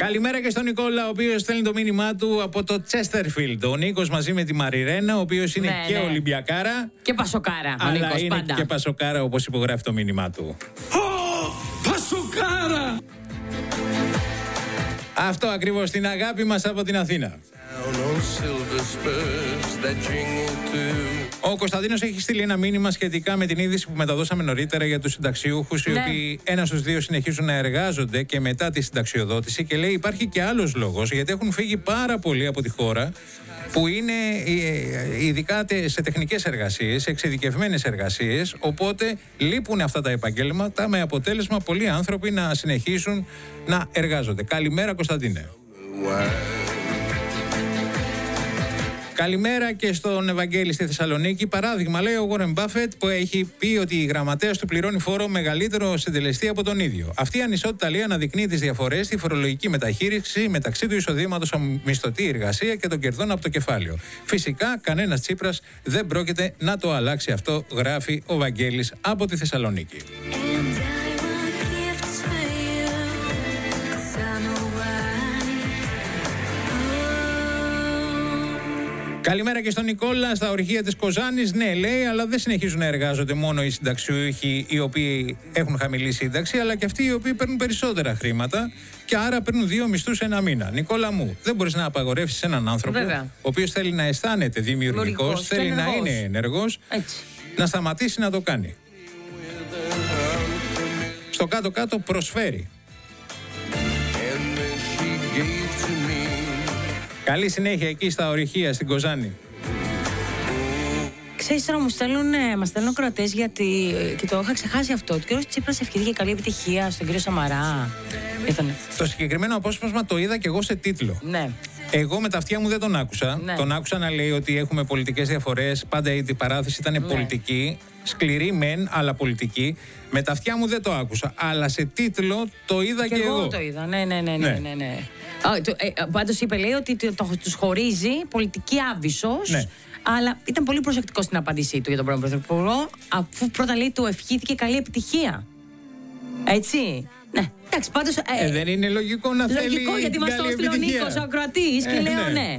Καλημέρα και στον Νικόλα, ο οποίος στέλνει το μήνυμά του από το Τσέστερφιλντ. Ο Νίκος μαζί με τη Μαριρένα, ο οποίος είναι και Ολυμπιακάρα. Και Πασοκάρα. Αλλά ο Νίκος, είναι πάντα. και Πασοκάρα, όπως υπογράφει το μήνυμά του. Πασοκάρα! Αυτό ακριβώς, την αγάπη μας από την Αθήνα. Ο Κωνσταντίνος έχει στείλει ένα μήνυμα σχετικά με την είδηση που μεταδώσαμε νωρίτερα για τους συνταξιούχους, οι οποίοι ένας στους δύο συνεχίζουν να εργάζονται και μετά τη συνταξιοδότηση, και λέει υπάρχει και άλλος λόγος, γιατί έχουν φύγει πάρα πολλοί από τη χώρα που είναι ειδικά σε τεχνικές εργασίες, σε εξειδικευμένες εργασίες, οπότε λείπουν αυτά τα επαγγέλματα με αποτέλεσμα πολλοί άνθρωποι να συνεχίσουν να εργάζονται. Καλημέρα, Κωνσταντίνε. Καλημέρα και στον Ευαγγέλη στη Θεσσαλονίκη. Παράδειγμα, λέει ο Warren Buffett, που έχει πει ότι η γραμματέας του πληρώνει φόρο μεγαλύτερο συντελεστή από τον ίδιο. Αυτή η ανισότητα, λέει, αναδεικνύει τις διαφορές στη φορολογική μεταχείριση μεταξύ του εισοδήματος από μισθωτή εργασία και των κερδών από το κεφάλαιο. Φυσικά, κανένας Τσίπρας δεν πρόκειται να το αλλάξει αυτό, γράφει ο Βαγγέλης από τη Θεσσαλονίκη. Καλημέρα και στον Νικόλα στα ορυχεία της Κοζάνης. Ναι, λέει, αλλά δεν συνεχίζουν να εργάζονται μόνο οι συνταξιούχοι οι οποίοι έχουν χαμηλή σύνταξη, αλλά και αυτοί οι οποίοι παίρνουν περισσότερα χρήματα και άρα παίρνουν 2 μισθούς ένα μήνα. Νικόλα μου, δεν μπορείς να απαγορεύσεις έναν άνθρωπο, ο οποίος θέλει να αισθάνεται δημιουργικός, θέλει να είναι ενεργός, να σταματήσει να το κάνει. Στο κάτω-κάτω προσφέρει. Καλή συνέχεια εκεί στα ορυχεία στην Κοζάνη. Ξέρεις τώρα, μας στέλνουν κροατές γιατί, και το είχα ξεχάσει αυτό, ο κύριος Τσίπρας ευχήθηκε καλή επιτυχία στον κύριο Σαμαρά. Το συγκεκριμένο απόσπασμα το είδα και εγώ σε τίτλο. Ναι. Εγώ με τα αυτιά μου δεν τον άκουσα. Ναι. Τον άκουσα να λέει ότι έχουμε πολιτικές διαφορές. Πάντα η παράθεση ήταν πολιτική. Σκληρή μεν, αλλά πολιτική. Με τα αυτιά μου δεν το άκουσα. Αλλά σε τίτλο το είδα και εγώ. Το είδα, ναι. Πάντως είπε, λέει, ότι τους χωρίζει πολιτική άβυσσος. Ναι. Αλλά ήταν πολύ προσεκτικό στην απάντησή του για τον πρώην Πρωθυπουργό, αφού πρώτα, λέει, του ευχήθηκε καλή επιτυχία. Έτσι. Ναι. Εντάξει, πάντως. Δεν είναι λογικό να θέλει. Λογικό, γιατί μας το έστειλε ο Νίκος, ο ακροατής, και λέω ναι.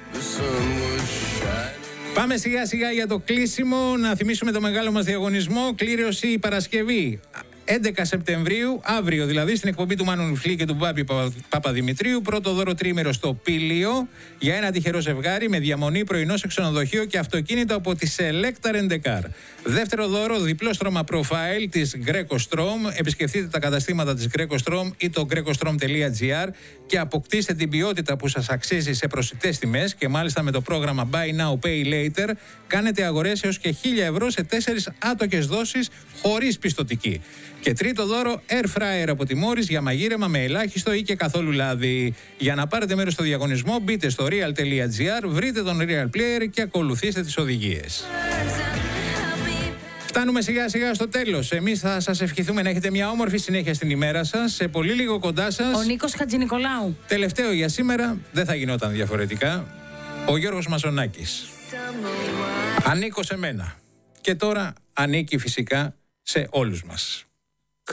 Πάμε σιγά σιγά για το κλείσιμο. Να θυμίσουμε το μεγάλο μας διαγωνισμό. Κλήρωση η Παρασκευή 11 Σεπτεμβρίου, αύριο δηλαδή, στην εκπομπή του Μάνου Νουφλή και του Μπάμπη Παπαδημητρίου. Πρώτο δώρο τρίμερο στο Πήλιο για ένα τυχερό ζευγάρι με διαμονή, πρωινό σε ξενοδοχείο και αυτοκίνητο από τη Selecta Rent-A-Car. Δεύτερο δώρο, διπλό στρώμα profile της Greco Strom. Επισκεφτείτε τα καταστήματα της Greco Strom ή το grecostrom.gr και αποκτήστε την ποιότητα που σας αξίζει σε προσιτές τιμές, και μάλιστα με το πρόγραμμα Buy Now Pay Later κάνετε αγορές έως και 1.000 ευρώ σε 4 άτοκες δόσεις χωρίς πιστωτική. Και τρίτο δώρο, air fryer από τη Morris για μαγείρεμα με ελάχιστο ή και καθόλου λάδι. Για να πάρετε μέρος στο διαγωνισμό, μπείτε στο real.gr, βρείτε τον Real Player και ακολουθήστε τις οδηγίες. Φτάνουμε σιγά σιγά στο τέλος. Εμείς θα σας ευχηθούμε να έχετε μια όμορφη συνέχεια στην ημέρα σας. Σε πολύ λίγο κοντά σας, ο Νίκος Χατζηνικολάου. Τελευταίο για σήμερα, δεν θα γινόταν διαφορετικά, ο Γιώργος Μαζονάκης. Ανήκω σε μένα. Και τώρα ανήκει φυσικά σε όλους μας.